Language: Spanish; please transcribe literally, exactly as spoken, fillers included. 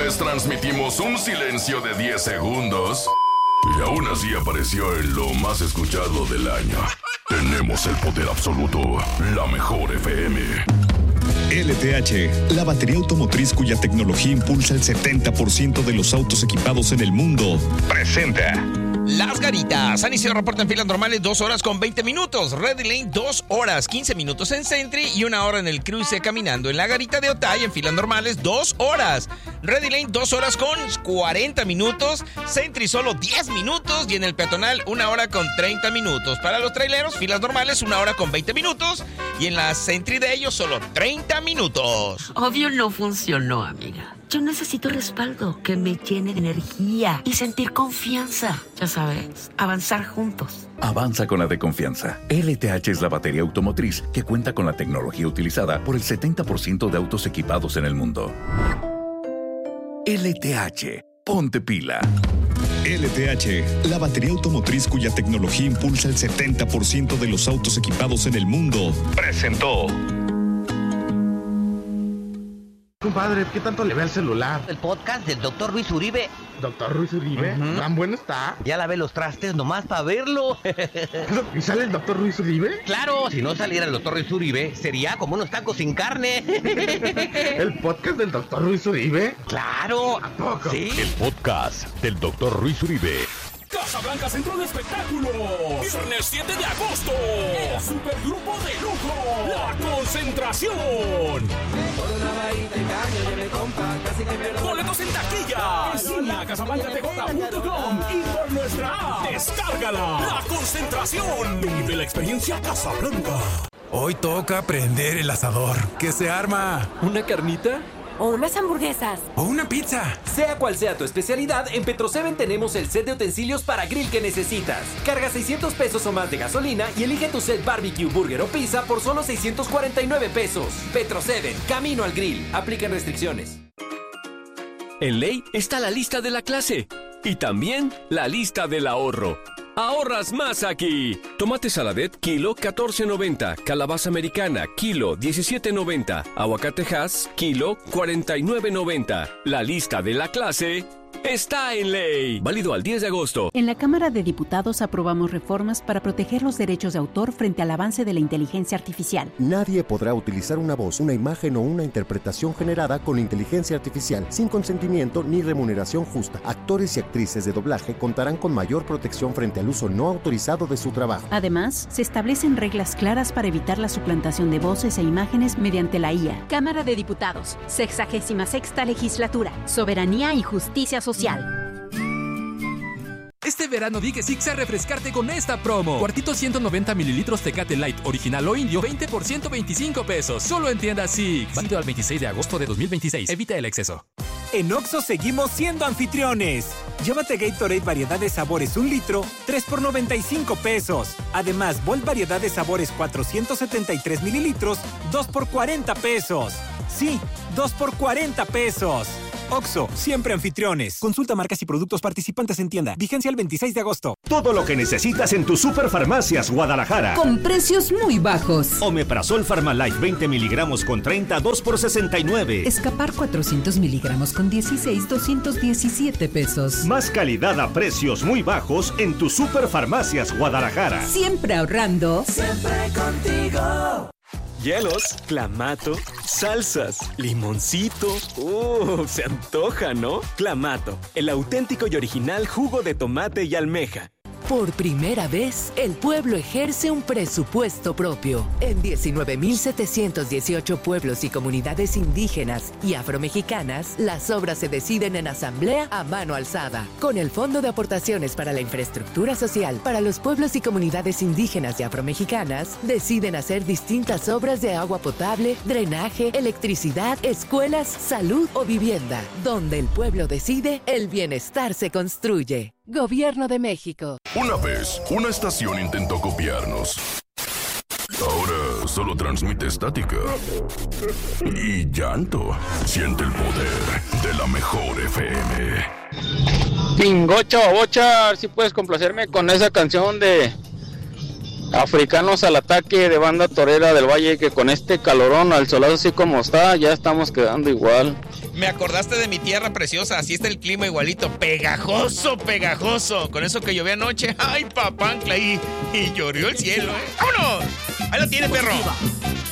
vez transmitimos un silencio de diez segundos y aún así apareció en lo más escuchado del año. Tenemos el poder absoluto, la mejor F M. L T H, la batería automotriz cuya tecnología impulsa el setenta por ciento de los autos equipados en el mundo, presenta Las Garitas. San Isidro reporta en filas normales dos horas con veinte minutos. Ready Lane dos horas, quince minutos en Sentry y una hora en el cruce caminando. En la Garita de Otay en filas normales dos horas. Ready Lane dos horas con cuarenta minutos. Sentry solo diez minutos y en el peatonal una hora con treinta minutos. Para los traileros, filas normales una hora con veinte minutos y en la Sentry de ellos solo treinta minutos. Obvio no funcionó, amiga. Yo necesito respaldo que me llene de energía y sentir confianza. Ya sabes, avanzar juntos. Avanza con la de confianza. L T H es la batería automotriz que cuenta con la tecnología utilizada por el setenta por ciento de autos equipados en el mundo. L T H, ponte pila. L T H, la batería automotriz cuya tecnología impulsa el setenta por ciento de los autos equipados en el mundo, presentó. Compadre, ¿qué tanto le ve al celular? El podcast del doctor Luis Uribe. ¿Doctor Luis Uribe? Uh-huh. ¿Tan bueno está? Ya lavé los trastes nomás para verlo. ¿Y sale el doctor Luis Uribe? Claro, si no saliera el doctor Luis Uribe, sería como unos tacos sin carne. ¿El podcast del doctor Luis Uribe? Claro. ¿A poco? Sí. El podcast del doctor Luis Uribe. Casablanca Centro de Espectáculos. Viernes siete de agosto. El supergrupo de lujo. La Concentración. Boletos en taquilla. Visita a casablanca t j punto com y por nuestra app. Descárgala. La Concentración. Vive la experiencia Casablanca. Hoy toca prender el asador. ¿Qué se arma? ¿Una carnita? O unas hamburguesas. O una pizza. Sea cual sea tu especialidad, en Petro Seven tenemos el set de utensilios para grill que necesitas. Carga seiscientos pesos o más de gasolina y elige tu set barbecue, burger o pizza por solo seiscientos cuarenta y nueve pesos. Petro Seven, camino al grill. Aplican restricciones. En ley está la lista de la clase y también la lista del ahorro. ¡Ahorras más aquí! Tomate saladet, kilo catorce noventa. Calabaza americana, kilo diecisiete noventa. Aguacate Hass, kilo cuarenta y nueve noventa. La lista de la clase está en ley. Válido al diez de agosto. En la Cámara de Diputados aprobamos reformas para proteger los derechos de autor frente al avance de la inteligencia artificial. Nadie podrá utilizar una voz, una imagen o una interpretación generada con inteligencia artificial sin consentimiento ni remuneración justa. Actores y actrices de doblaje contarán con mayor protección frente al uso no autorizado de su trabajo. Además, se establecen reglas claras para evitar la suplantación de voces e imágenes mediante la I A. Cámara de Diputados, sexagésima sexta legislatura, soberanía y justicia social. Este verano di que sí a refrescarte con esta promo. Cuartito ciento noventa mililitros Tecate Light, original o indio, veinte por ciento veinticinco pesos. Solo en tienda Six. Válido al veintiséis de agosto de dos mil veintiséis. Evita el exceso. En Oxxo seguimos siendo anfitriones. Llévate Gatorade variedad de sabores un litro, tres por noventa y cinco pesos. Además, Volt variedad de sabores cuatrocientos setenta y tres mililitros, dos por cuarenta pesos. Sí, dos por cuarenta pesos. Oxxo, siempre anfitriones. Consulta marcas y productos participantes en tienda. Vigencia el veintiséis de agosto. Todo lo que necesitas en tus Superfarmacias Guadalajara. Con precios muy bajos. Omeprazol Pharmalife veinte miligramos con treinta, dos por sesenta y nueve. Escapar cuatrocientos miligramos con dieciséis, doscientos diecisiete pesos. Más calidad a precios muy bajos en tus Superfarmacias Guadalajara. Siempre ahorrando. Siempre contigo. Hielos, clamato, salsas, limoncito. ¡Uh! Se antoja, ¿no? Clamato, el auténtico y original jugo de tomate y almeja. Por primera vez, el pueblo ejerce un presupuesto propio. En diecinueve mil setecientos dieciocho pueblos y comunidades indígenas y afromexicanas, las obras se deciden en asamblea a mano alzada. Con el Fondo de Aportaciones para la Infraestructura Social para los pueblos y comunidades indígenas y afromexicanas, deciden hacer distintas obras de agua potable, drenaje, electricidad, escuelas, salud o vivienda. Donde el pueblo decide, el bienestar se construye. Gobierno de México. Una vez, una estación intentó copiarnos. Ahora solo transmite estática y llanto. Siente el poder de la mejor F M. Pingocha babocha, a ver si puedes complacerme con esa canción de Africanos al Ataque de Banda Torera del Valle, que con este calorón al solazo así como está, ya estamos quedando igual. Me acordaste de mi tierra preciosa, así está el clima igualito, pegajoso, pegajoso. Con eso que llovió anoche, ay, papancla, y, y llorió el cielo, ¿eh? ¡Vámonos! Ahí lo tiene, perro.